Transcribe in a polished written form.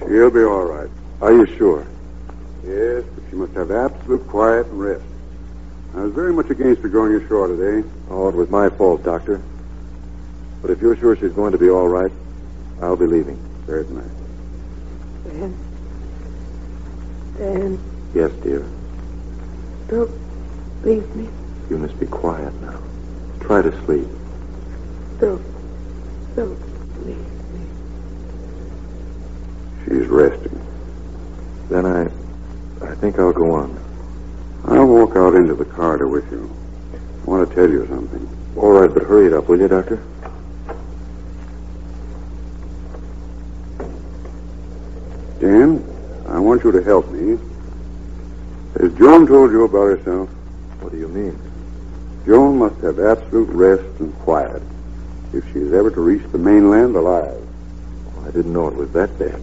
She'll be all right. Are you sure? Yes, but she must have absolute quiet and rest. I was very much against her going ashore today. Oh, it was my fault, Doctor. But if you're sure she's going to be all right, I'll be leaving. Certainly. Dan, Yes, dear. don't leave me. You must be quiet now. Try to sleep. Don't leave me. She's resting. Then I think I'll go on. I'll walk out into the corridor with you. I want to tell you something. All right, but hurry it up, will you, Doctor? Dan, I want you to help me. Has Joan told you about herself? What do you mean? Joan must have absolute rest and quiet if she is ever to reach the mainland alive. I didn't know it was that bad.